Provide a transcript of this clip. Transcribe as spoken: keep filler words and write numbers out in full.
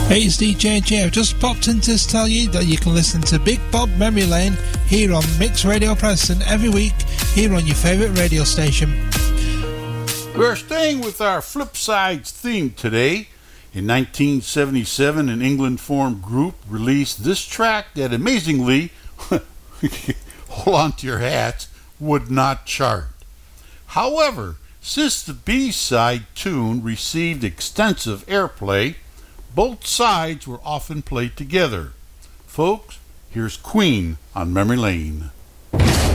Hey, it's D J J. I've just popped in to tell you that you can listen to Big Bob Memory Lane here on Mix Radio Preston every week here on your favourite radio station. We're staying with our Flipsides theme today. In nineteen seventy-seven, an England-formed group released this track that amazingly, hold on to your hats, would not chart. However, since the B-side tune received extensive airplay, both sides were often played together. Folks, here's Queen on Memory Lane.